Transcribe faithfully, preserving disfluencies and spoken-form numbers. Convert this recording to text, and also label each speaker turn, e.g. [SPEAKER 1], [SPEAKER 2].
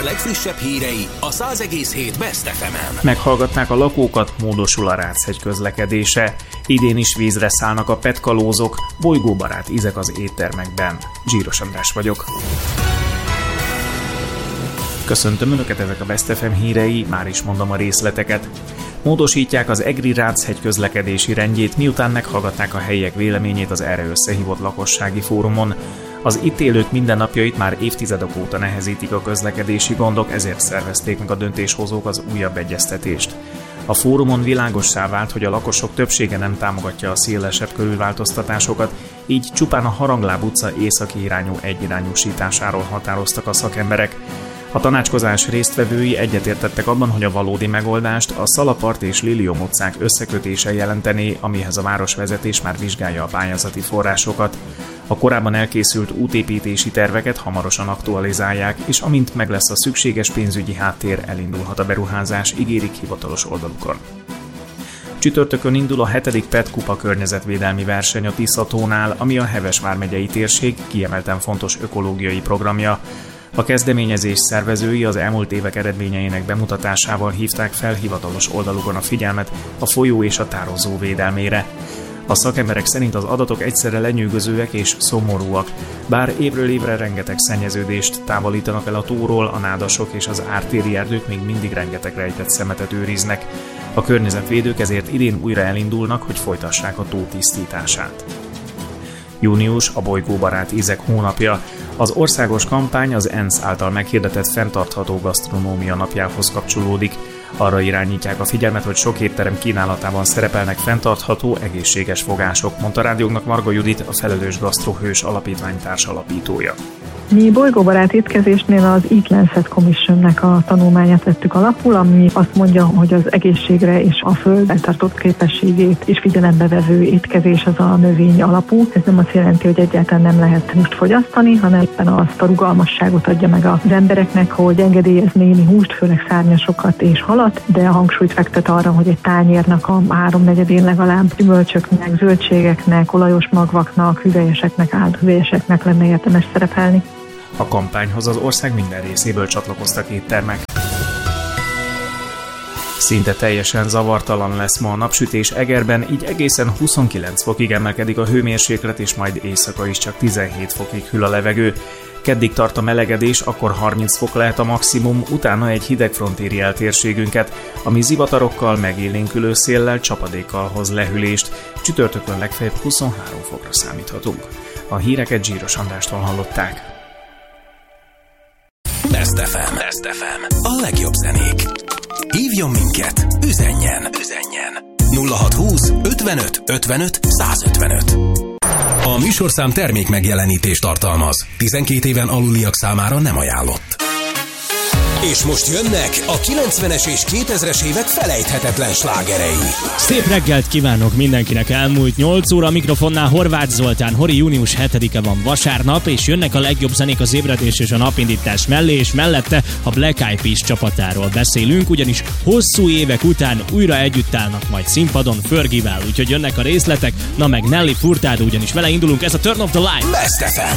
[SPEAKER 1] legfrissebb hírei a száz egész hét Best ef emen.
[SPEAKER 2] Meghallgatták a lakókat, módosul a Ráchegy közlekedése. Idén is vízre szállnak a petkalózok, bolygóbarát ízek az éttermekben. Zsíros András vagyok. Köszöntöm Önöket, ezek a Best ef em hírei, már is mondom a részleteket. Módosítják az egri Ráchegy közlekedési rendjét, miután meghallgatták a helyiek véleményét az erre összehívott lakossági fórumon. Az itt élők mindennapjait már évtizedek óta nehezítik a közlekedési gondok, ezért szervezték meg a döntéshozók az újabb egyeztetést. A fórumon világossá vált, hogy a lakosok többsége nem támogatja a szélesebb körülváltoztatásokat, így csupán a Harangláb utca északi irányú egyirányúsításáról határoztak a szakemberek. A tanácskozás résztvevői egyetértettek abban, hogy a valódi megoldást a Szalapart és Lilium utcák összekötése jelentené, amihez a városvezetés már vizsgálja a pályázati forrásokat. A korábban elkészült útépítési terveket hamarosan aktualizálják, és amint meg lesz a szükséges pénzügyi háttér, elindulhat a beruházás, ígérik hivatalos oldalukon. Csütörtökön indul a hetedik pé e té Kupa környezetvédelmi verseny a Tiszatónál, ami a Heves vármegyei térség kiemelten fontos ökológiai programja. A kezdeményezés szervezői az elmúlt évek eredményeinek bemutatásával hívták fel hivatalos oldalukon a figyelmet a folyó és a tározó védelmére. A szakemberek szerint az adatok egyszerre lenyűgözőek és szomorúak, bár évről évre rengeteg szennyeződést távolítanak el a tóról, a nádasok és az ártéri erdők még mindig rengeteg rejtett szemetet őriznek. A környezetvédők ezért idén újra elindulnak, hogy folytassák a tó tisztítását. Június a bolygóbarát ízek hónapja. Az országos kampány az ENSZ által meghirdetett fenntartható gasztronómia napjához kapcsolódik. Arra irányítják a figyelmet, hogy sok étterem kínálatában szerepelnek fenntartható, egészséges fogások, mondta rádiónknak Marga Judit, a Felelős Gasztrohős Alapítvány társalapítója.
[SPEAKER 3] Mi bolygóbarát étkezésnél az Eat Lancet Commissionnek a tanulmányát vettük alapul, ami azt mondja, hogy az egészségre és a föld eltartott képességét is figyelembe vevő étkezés az a növény alapú. Ez nem azt jelenti, hogy egyáltalán nem lehet húst fogyasztani, hanem éppen azt a rugalmasságot adja meg az embereknek, hogy engedélyez némi húst, főleg szárnyasokat és halat, de a hangsúlyt fektet arra, hogy egy tányérnak a háromnegyedén legalább gyümölcsöknek, zöldségeknek, olajos magvaknak, hüvelyeseknek, álhüvelyeseknek lenne érdemes szerepelni.
[SPEAKER 2] A kampányhoz az ország minden részéből csatlakoztak éttermek. Szinte teljesen zavartalan lesz ma a napsütés Egerben, így egészen huszonkilenc fokig emelkedik a hőmérséklet, és majd éjszaka is csak tizenhét fokig hűl a levegő. Keddig tart a melegedés, akkor harminc fok lehet a maximum, utána egy hideg front éri el térségünket, ami zivatarokkal, megélénkülő széllel, csapadékkal hoz lehűlést. Csütörtökön legfeljebb huszonhárom fokra számíthatunk. A híreket Zsíros Andrástól hallották.
[SPEAKER 1] Best ef em. Best ef em. A legjobb zenék. Hívjon minket, üzenjen, üzenjen. nulla hatszázhúsz ötvenöt ötvenöt százötvenöt. A műsorszám termék megjelenítést tartalmaz. tizenkét éven aluliak számára nem ajánlott. És most jönnek a kilencvenes és kétezres évek felejthetetlen slágerei.
[SPEAKER 4] Szép reggelt kívánok mindenkinek, elmúlt nyolc óra, a mikrofonnál Horváth Zoltán. Hori, június hetedike van, vasárnap, és jönnek a legjobb zenék az ébredés és a napindítás mellé, és mellette a Black Eyed Peas csapatáról beszélünk, ugyanis hosszú évek után újra együtt állnak majd színpadon Fergie-vel, úgyhogy jönnek a részletek, na meg Nelly Furtado, ugyanis vele indulunk, ez a Turn Off The Light.
[SPEAKER 1] Best ef em.